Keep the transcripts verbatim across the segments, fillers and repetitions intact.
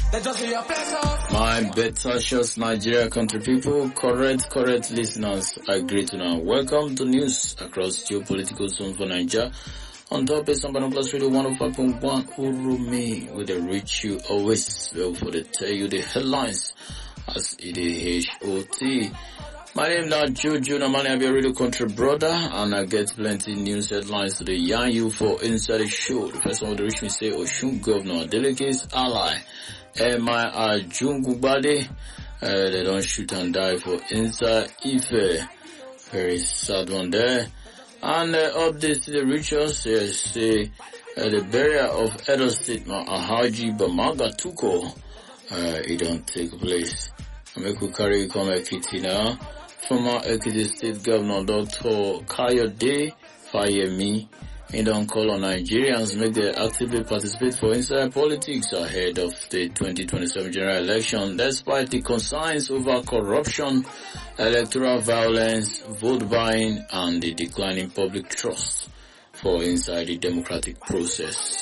My better Nigeria country people, correct, correct listeners, I greet you now. Welcome to news across geopolitical zone for Nigeria. On top is Sambano Plus Radio one oh five point one Urumi, with the reach you always well for the tell you the headlines as it is H O T. My name now Jojo Namani, I be a radio country brother, and I get plenty news headlines to the yarn you for inside the show. The first one to reach me say Oshun Governor Delegate's ally M I Ajungubade, uh, they don't shoot and die for inside Ife. Very sad one there. And uh, updates to the rituals, uh, say uh, the burial of Edo State Ahaji Bamaga Tuko, uh, it don't take place. Ameku carry come Ekiti now. Former Ekiti State Governor Doctor Kayode Fayemi, he don't call on Nigerians make them actively participate for inside politics ahead of the twenty twenty-seven general election, despite the concerns over corruption, electoral violence, vote buying, and the declining public trust for inside the democratic process.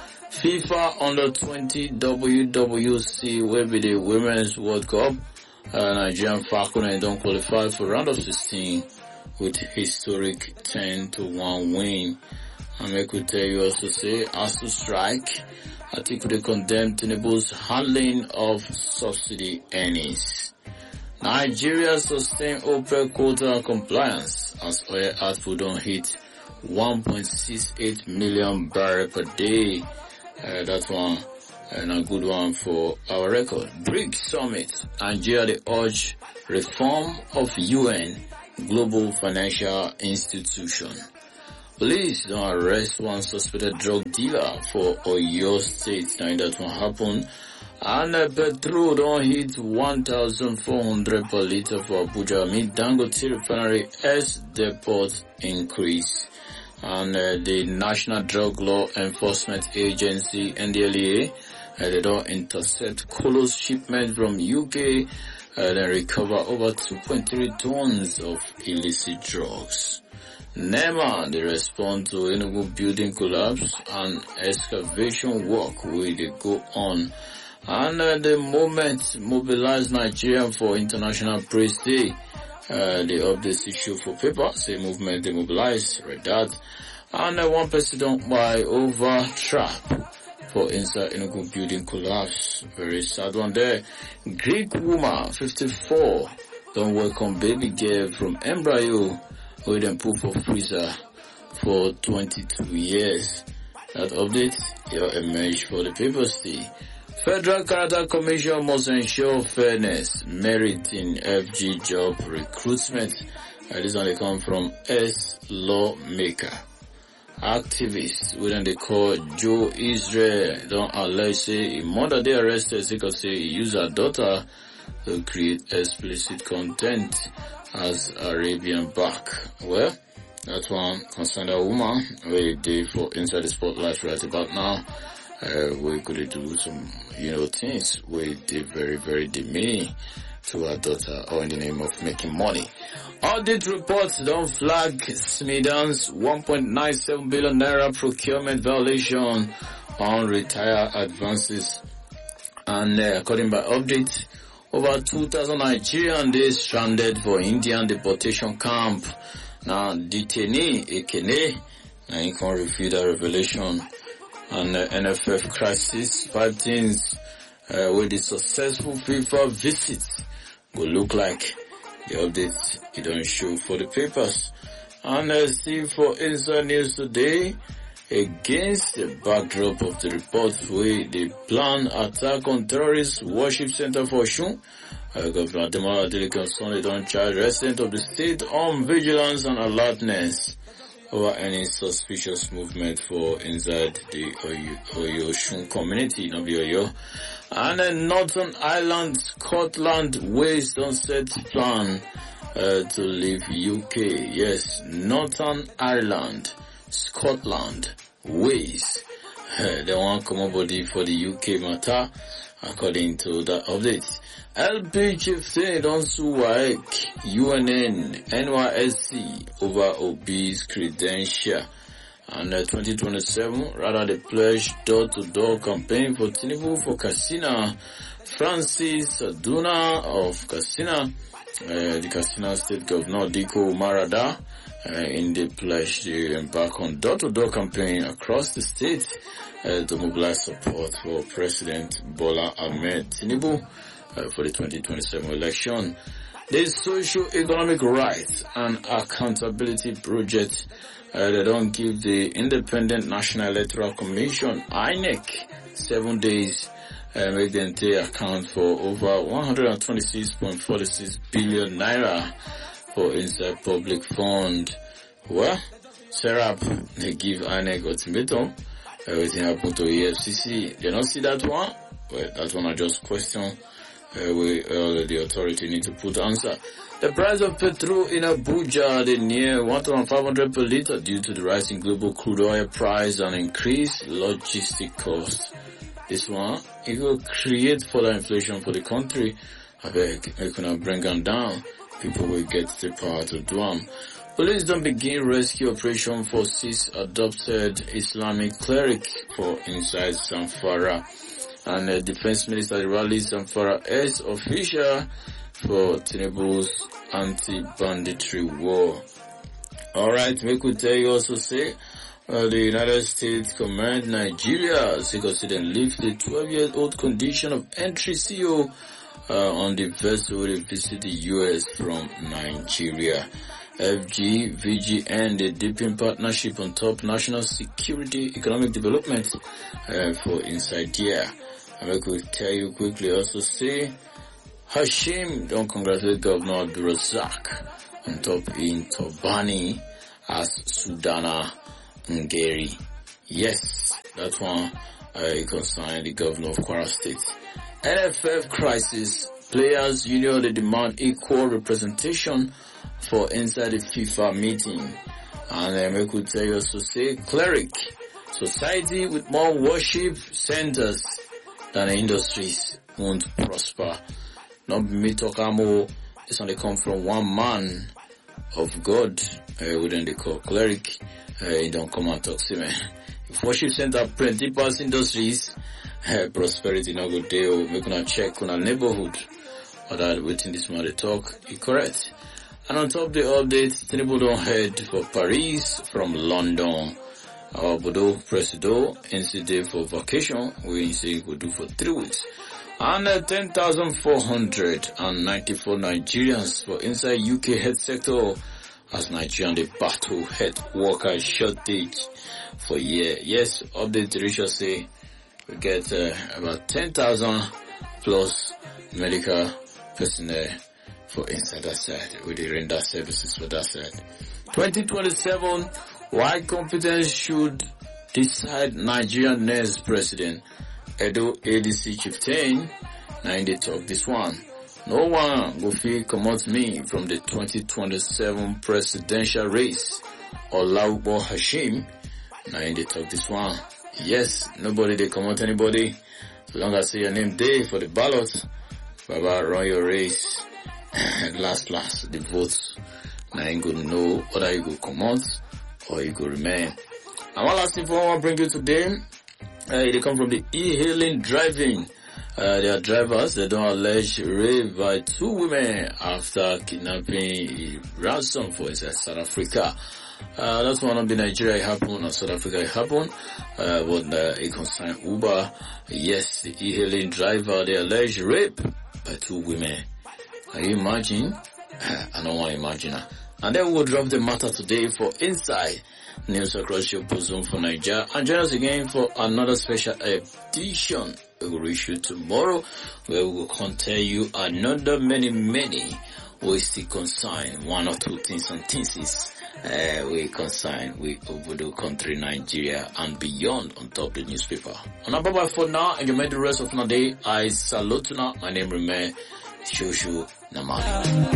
FIFA Under twenty W W C will be the Women's World Cup. Uh, Nigerian Falcons don't qualify for round of sixteen with historic ten to one win. And I could tell you also say, as to strike, I think they condemn Tinubu's handling of subsidy earnings. Nigeria sustain OPEC quota compliance as oil output don't hit one point six eight million barrels per day. Uh, that one, and a good one for our record. BRICS Summit, Nigeria they urge reform of U N Global Financial Institution. Police don't arrest one suspected drug dealer for Oyo State. Now that one happen. And uh, petrol don't hit one thousand four hundred per liter for Abuja. Mid Dangote refinery S depot increase. And uh, the National Drug Law Enforcement Agency, N D L E A, uh, they don't intercept Colos shipment from U K. Uh, they recover over two point three tons of illicit drugs. NEMA, they respond to Enugu building collapse and excavation work will they go on. And uh, the moment mobilize Nigeria for International Press Day, uh, they update issue for paper, say movement they mobilize, read that. And uh, one person don't buy over trap for inside Enugu building collapse. Very sad one there. Greek woman, fifty-four, don't welcome baby girl from embryo, who then put for freezer for twenty-two years. That update, your emerge for the papers day. Federal Character Commission must ensure fairness, merit in F G job recruitment. Uh, this one they come from S Lawmaker. Activists, within they call Joe Israel, don't allege say a mother they arrested because say he used her daughter to create explicit content as Arabian back. Well, that one concerned a woman where they for inside the spotlight right about now. Uh, we could do some, you know, things where they very, very demeaning to her daughter, or in the name of making money. Audit reports don't flag Smidan's one point nine seven billion naira procurement violation on retire advances. And uh, according by update, over two thousand Nigerian days stranded for Indian deportation camp. Now, detainee Ekene, now you can refute that revelation. And uh, N F F crisis, five things uh, with the successful FIFA visit will look like. The updates it don't show for the papers. And uh, see for Inside News today, against the backdrop of the reports where they plan attack on terrorist worship center for Osun, uh, Governor Ademola Adeleke Sunday don't charge residents of the state on vigilance and alertness over any suspicious movement for inside the Oyo, Oyo Osun community, not the Oyo. And then Northern Ireland, Scotland, Wales don't set plan uh, to leave U K. Yes, Northern Ireland, Scotland, Wales, uh, they want come up body for the U K matter, according to the update. L P chieftain don't sue W A E C, U N N, N Y S C over Obi's credential. And uh, twenty twenty-seven, rather the pledge door-to-door campaign for Tinubu for Katsina. Francis Aduna of Katsina, uh, the Katsina State Governor Diko Marada, uh, in the pledge to embark on door-to-door campaign across the state uh, to mobilize support for President Bola Ahmed Tinubu uh, for the twenty twenty-seven election. The Socio-Economic Rights and Accountability Project, uh, they don't give the Independent National Electoral Commission, I N E C, seven days Uh, make them take account for over one hundred twenty-six point four six billion naira for inside public fund. Well, Serap, they give I N E C ultimatum. Everything happened to E F C C. They don't see that one? Well, that one I just question. Uh, we, uh, the authority need to put answer. The price of petrol in Abuja, they near one thousand five hundred per litre due to the rise in global crude oil price and increased logistic costs. This one, it will create further inflation for the country. I beg, it cannot bring them down. People will get the power to do them. Police don't begin rescue operation for six adopted Islamic cleric for inside Zamfara. And the Defense Minister rallies Zamfara as official for Tinubu's anti-banditry war. Alright, we could tell you also say, Uh, the United States command Nigeria because it lift the twelve-year-old condition of entry C O uh, on the vessel to visit the U S from Nigeria. F G V G N, the deepening partnership on top national security, economic development uh, for inside here. And I could tell you quickly also say, Hashim don't congratulate Governor Abdulrazak on top in Tobani as Sudana Ngeri. Yes, that one uh, concerning the governor of Kwara State. N F F crisis. Players Union, they demand equal representation for inside the FIFA meeting. And um, I could tell you also say, cleric, society with more worship centers than industries won't prosper. Not me talk amo, this one they come from one man of God, uh, within the call cleric. Uh, you don't come and talk to me. If worship center plenty past industries, uh, prosperity no good day. We gonna check on our neighborhood. Or that waiting this man to talk, is correct. And on top of the update, Tinubu don't head for Paris from London. Our Bodo Presido, N C D for vacation, we say we do for three weeks. And uh, ten thousand four hundred ninety-four Nigerians for inside U K health sector as Nigerian the battle health worker shortage for year. Yes, update the ratio say we get uh, about ten thousand plus medical personnel for inside that side. We dey render services for that side. twenty twenty-seven, why competence should decide Nigerian next president? Edo A D C chieftain, now they talk this one. No one go feel come out me from the twenty twenty-seven presidential race. Olaubo Hashim, now they talk this one. Yes, nobody they come out anybody. So long as say your name day for the ballot, Baba run your race. last, last, the votes. Now you go know whether you go come out or you go remain. And one last thing I want to bring you today. Uh, they come from the e-hailing driving. Uh, they are drivers. They don't allege rape by two women after kidnapping ransom for inside South Africa. Uh, that's one of the Nigeria it happened, or South Africa it happened. Uh, but uh, it concerned Uber. Yes, the e-hailing driver, they allege rape by two women. Can you imagine? I don't want to imagine. And then we'll drop the matter today for Inside News across your bosom for Nigeria. And join us again for another special edition we will reach you tomorrow, where we will tell you another many, many we still consign one or two things and things uh, we consign with Obodo country, Nigeria and beyond on top of the newspaper. And bye bye for now, and you made the rest of my day. I salute now. My name remains Shoshu Namani.